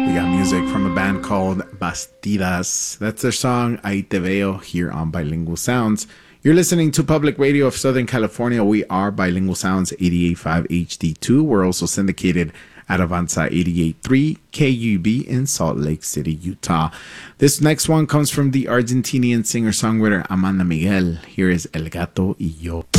We got music from a band called Bastidas. That's their song Ahí Te Veo here on Bilingual Sounds. You're listening to Public Radio of Southern California. We are Bilingual Sounds 88.5 HD2. We're also syndicated at Avanza 88.3 KUB in Salt Lake City, Utah. This next one comes from the Argentinian singer-songwriter Amanda Miguel. Here is El Gato y Yo.